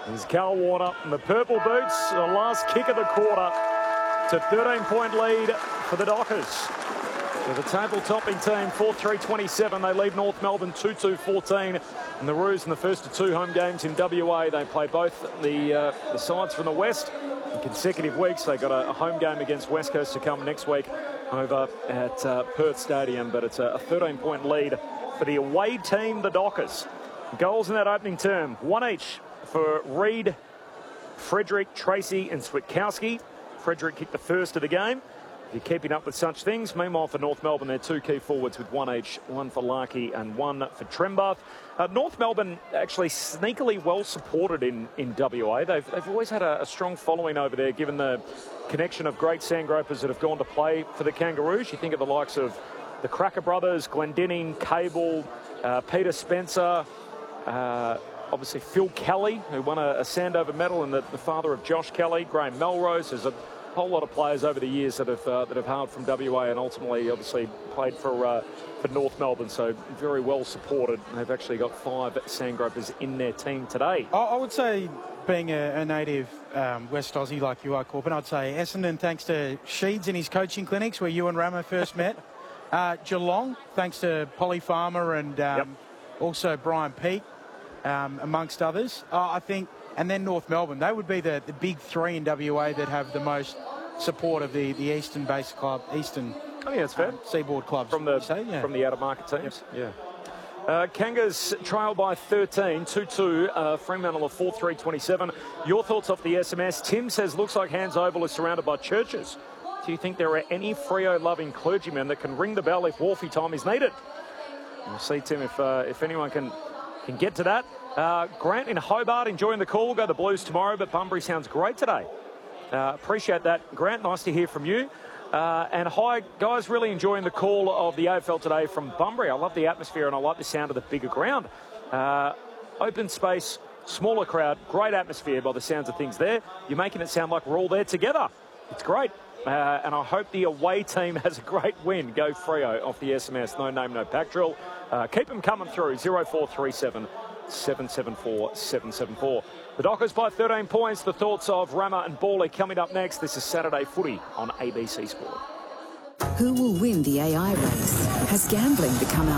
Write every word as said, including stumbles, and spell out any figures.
There's Cal Warner and the purple boots. The last kick of the quarter to thirteen-point lead for the Dockers. With a table-topping team, four three twenty-seven. They lead North Melbourne two two fourteen. And the Roos in the first of two home games in W A. They play both the, uh, the sides from the West in consecutive weeks. They got a, a home game against West Coast to come next week over at uh, Perth Stadium. But it's a thirteen-point lead for the away team, the Dockers. Goals in that opening term, one each for Reid, Frederick, Tracy and Switkowski. Frederick kicked the first of the game. If you're keeping up with such things. Meanwhile, for North Melbourne, they're two key forwards with one each, one for Larkey and one for Trembath. Uh, North Melbourne actually sneakily well supported in, in W A. They've, they've always had a, a strong following over there, given the connection of great sandgropers that have gone to play for the Kangaroos. You think of the likes of the Cracker brothers, Glendinning, Cable, uh, Peter Spencer, uh, obviously Phil Kelly, who won a, a Sandover medal, and the, the father of Josh Kelly, Graham Melrose. There's a whole lot of players over the years that have uh, that have hailed from W A and ultimately, obviously, played for uh, for North Melbourne. So very well supported. They've actually got five Sandgropers in their team today. I would say, being a, a native um, West Aussie like you are, Corbin, I'd say Essendon, thanks to Sheeds and his coaching clinics where you and Ramo first met. Uh, Geelong, thanks to Polly Farmer and um, yep. also Brian Peake, um, amongst others. Uh, I think, and then North Melbourne. They would be the, the big three in W A that have the most support of the, the Eastern-based club, Eastern oh, yeah, that's fair. Um, Seaboard clubs. From the, say, yeah. from the out-of-market teams, yep. yeah. Uh, Kangas trail by thirteen, two two. Uh, Fremantle of four three twenty-seven. Your thoughts off the S M S? Tim says, looks like Hands Oval is surrounded by churches. Do you think there are any Freo-loving clergymen that can ring the bell if Wharfie time is needed? We'll see, Tim, if uh, if anyone can can get to that. Uh, Grant in Hobart enjoying the call. We'll go the Blues tomorrow, but Bunbury sounds great today. Uh, appreciate that, Grant. Nice to hear from you. Uh, and hi, guys, really enjoying the call of the A F L today from Bunbury. I love the atmosphere and I like the sound of the bigger ground. Uh, open space, smaller crowd, great atmosphere by the sounds of things there. You're making it sound like we're all there together. It's great. Uh, and I hope the away team has a great win. Go Freo off the S M S. No name, no pack drill. Uh, keep them coming through. zero four three seven, seven seven four, seven seven four. The Dockers by thirteen points. The thoughts of Rama and Bawley coming up next. This is Saturday Footy on A B C Sport. Who will win the A I race? Has gambling become our